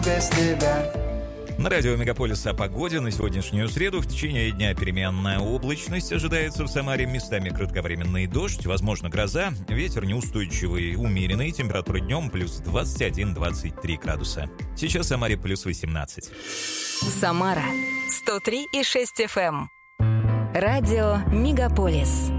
без тебя. На радио «Мегаполис» о погоде на сегодняшнюю среду. В течение дня переменная облачность ожидается в Самаре. Местами кратковременный дождь, возможно гроза. Ветер неустойчивый, умеренный. Температура днем плюс 21-23 градуса. Сейчас в Самаре плюс 18. Самара 103,6 FM. Радио «Мегаполис».